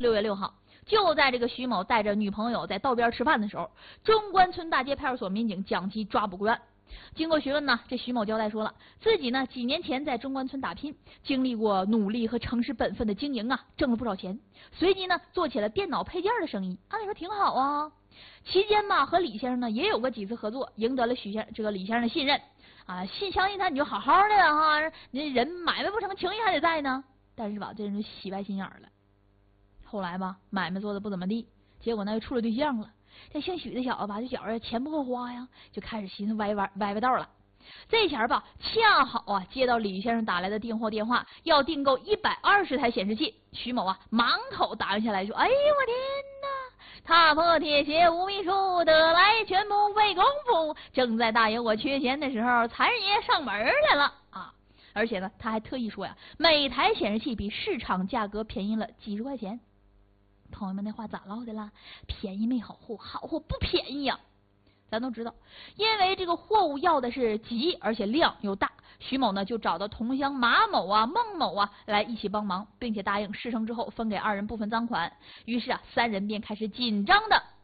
6月6号，就在这个徐某带着女朋友在道边吃饭的时候，中关村大街派出所民警将其抓捕归案。经过询问呢，这徐某交代说了，自己呢几年前在中关村打拼，经历过努力和诚实本分的经营啊，挣了不少钱，随即呢做起了电脑配件的生意，按理说挺好啊。期间嘛，和李先生呢也有过几次合作，赢得了李先生的信任啊，相信他你就好好的哈，你人买卖不成，情谊还得在呢。但是吧，这人就洗白心眼了。后来吧，买卖做的不怎么地，结果呢又处了对象了。这姓许的小子吧，就觉着钱不够花呀，就开始寻思歪道了。这前吧，恰好啊接到李先生打来的订货电话，要订购120台显示器。徐某啊满口答应下来，说：“哎呦我天哪！踏破铁鞋无觅处，得来全不费工夫。正在大爷我缺钱的时候，财神爷上门来了啊！”而且呢，他还特意说呀，每台显示器比市场价格便宜了几十块钱。朋友们，那话咋唠的啦？便宜没好货，好货不便宜呀。咱都知道，因为这个货物要的是急，而且量又大，徐某呢就找到同乡马某啊、孟某啊来一起帮忙，并且答应事成之后分给2人部分赃款。于是啊，3人便开始紧张的